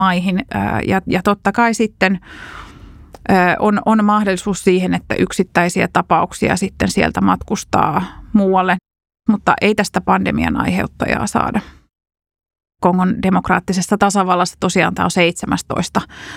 maihin. Ja totta kai sitten on mahdollisuus siihen, että yksittäisiä tapauksia sitten sieltä matkustaa muualle, mutta ei tästä pandemian aiheuttajaa saada. Kongon demokraattisessa tasavallassa tosiaan tämä on 17